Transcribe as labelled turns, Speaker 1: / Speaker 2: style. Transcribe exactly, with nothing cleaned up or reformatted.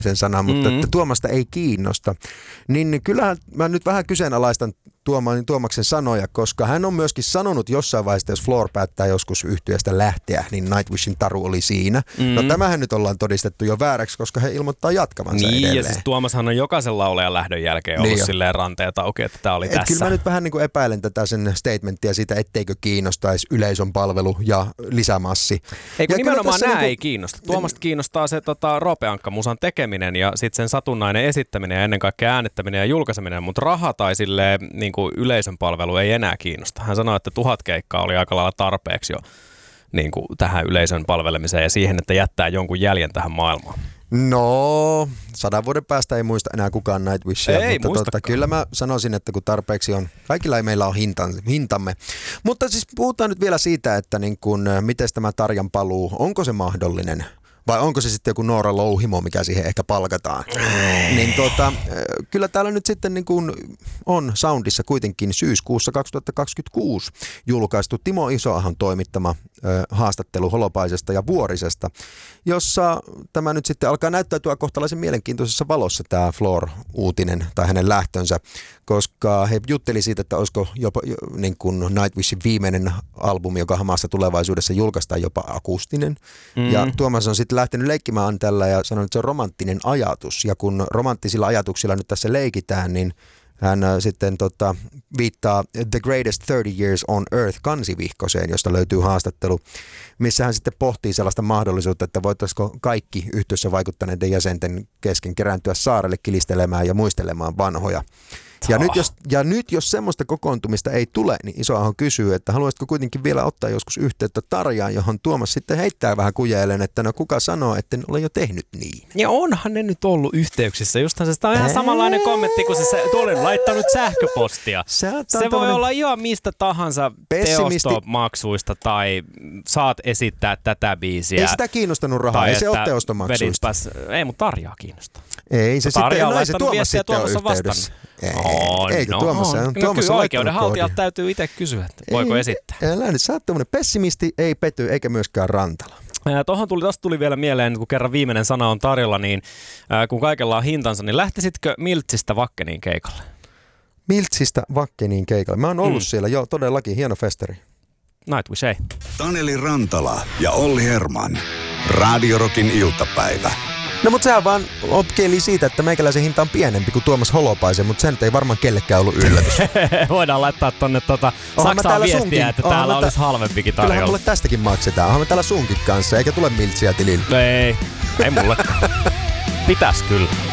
Speaker 1: sen sanan, mutta
Speaker 2: Mm-hmm.
Speaker 1: että Tuomasta ei kiinnosta. Niin kyllähän mä nyt vähän kyseenalaistan Tuoma, Tuomaksen sanoja, koska hän on myöskin sanonut jossain vaiheessa, jos Floor päättää joskus yhtyeestä lähteä, niin Nightwishin taru oli siinä. Mm-hmm. No tämähän nyt ollaan todistettu jo vääräksi, koska he ilmoittaa jatkavansa
Speaker 2: niin,
Speaker 1: edelleen.
Speaker 2: Ja siis Tuomashan on jokaisen laulajan lähdön jälkeen ollut niin silleen ranteet auki, että tämä oli
Speaker 1: Et
Speaker 2: tässä.
Speaker 1: Kyllä mä nyt vähän niin kuin epäilen tätä sen statementtia siitä, etteikö kiinnostaisi yleisön palvelu ja lisämassi.
Speaker 2: Eikö
Speaker 1: ja
Speaker 2: nimenomaan nämä
Speaker 1: niinku...
Speaker 2: ei kiinnosta. Tuomasta kiinnostaa se tota, Roope Ankka-musan tekeminen ja sitten sen satunnainen esittäminen ja ennen kaikkea äänettäminen ja julkaiseminen, mutta raha tai silleen, niin kuin yleisön palvelu ei enää kiinnosta. Hän sanoi, että tuhat keikkaa oli aika lailla tarpeeksi jo niin kuin tähän yleisön palvelemiseen ja siihen, että jättää jonkun jäljen tähän maailmaan.
Speaker 1: No, sadan vuoden päästä ei muista enää kukaan Nightwishia,
Speaker 2: ei
Speaker 1: mutta tota, kyllä mä sanoisin, että kun tarpeeksi on, kaikilla ei meillä on hintan, hintamme. Mutta siis puhutaan nyt vielä siitä, että niin kun, miten tämä Tarjan paluu, onko se mahdollinen? Vai onko se sitten joku Noora Louhimo, mikä siihen ehkä palkataan? Niin tota, kyllä täällä nyt sitten niin kuin on Soundissa kuitenkin syyskuussa kaksituhattakaksikymmentäkuusi julkaistu Timo Isoahon toimittama ö, haastattelu Holopaisesta ja Vuorisesta, jossa tämä nyt sitten alkaa näyttäytyä kohtalaisen mielenkiintoisessa valossa tämä Floor-uutinen tai hänen lähtönsä, koska he jutteli siitä, että olisiko jopa niin kuin Nightwishin viimeinen albumi, joka hamassa tulevaisuudessa julkaistaan jopa akustinen. Mm. Ja Tuomas on sitten lähtenyt leikkimään tällä ja sanonut, että se on romanttinen ajatus. Ja kun romanttisilla ajatuksilla nyt tässä leikitään, niin hän sitten tota, viittaa The Greatest thirty Years on Earth -kansivihkoseen, josta löytyy haastattelu, missä hän sitten pohtii sellaista mahdollisuutta, että voitaisiko kaikki yhtyeessä vaikuttaneiden jäsenten kesken kerääntyä saarelle kilistelemään ja muistelemaan vanhoja. Ja nyt, jos, ja nyt jos semmoista kokoontumista ei tule, niin Isoaho kysyy, että haluaisitko kuitenkin vielä ottaa joskus yhteyttä Tarjaan, johon Tuomas sitten heittää vähän kujeilen, että no kuka sanoo, että en ole jo tehnyt niin.
Speaker 2: Ja onhan ne nyt ollut yhteyksissä. Justhan se on ihan samanlainen kommentti, kun se olen laittanut sähköpostia. Se voi tämmönen... olla ihan mistä tahansa teostomaksuista tai saat esittää tätä biisiä.
Speaker 1: Ei sitä kiinnostanut rahaa, ei se ole teostomaksuista.
Speaker 2: Ei, mutta Tarjaa kiinnostaa.
Speaker 1: Ei se
Speaker 2: Tarja
Speaker 1: sitten, no, ei se Tuomas sitten ole yhteydessä.
Speaker 2: Ei,
Speaker 1: on, eikö
Speaker 2: no,
Speaker 1: Tuomas?
Speaker 2: On. No, kyllä oikeudenhaltijalta täytyy itse kysyä, että voiko ei, esittää.
Speaker 1: Älä nyt, sä oot tämmöinen pessimisti, ei Pety eikä myöskään Rantala.
Speaker 2: Tuohon tuli, tosta tuli vielä mieleen, kun kerran viimeinen sana on tarjolla, niin äh, kun kaikella on hintansa, niin lähtisitkö Miltsistä Wackeniin keikalle?
Speaker 1: Miltsistä Wackeniin keikalle. Mä oon ollut mm. siellä, joo, todellakin, hieno festari.
Speaker 2: Nightwish ei.
Speaker 3: Taneli Rantala ja Olli Herman. Radio Rockin iltapäivä.
Speaker 1: No mutta sehän vaan opkeili siitä, että meikäläisen hinta on pienempi kuin Tuomas Holopaisen, mutta sen ei varmaan kellekään ollut yllätys.
Speaker 2: Voidaan laittaa tonne tota Saksaan viestiä, sunkin. Että Ohan täällä olisi halvempikin tarjolla.
Speaker 1: Kyllähän mulle tästäkin maksetaan. Onhan me täällä sunkin kanssa, eikä tule miltsiä tilille.
Speaker 2: Ei, ei mulle. Pitäis kyllä.